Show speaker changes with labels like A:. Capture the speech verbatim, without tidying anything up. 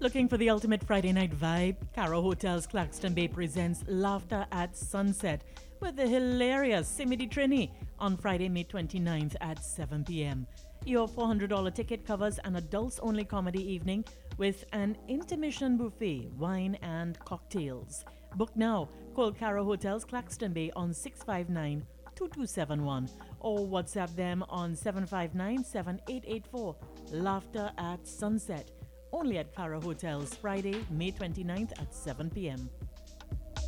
A: Looking for the ultimate Friday night vibe? Caro Hotels Claxton Bay presents Laughter at Sunset with the hilarious Simidi Trini on Friday, May twenty-ninth at seven p.m. Your four hundred dollars ticket covers an adults-only comedy evening with an intermission buffet, wine and cocktails. Book now. Call Caro Hotels Claxton Bay on six five nine, two two seven one or WhatsApp them on seven five nine, seven eight eight four. Laughter at Sunset. Only at Caro Hotels, Friday, May twenty-ninth at seven p.m.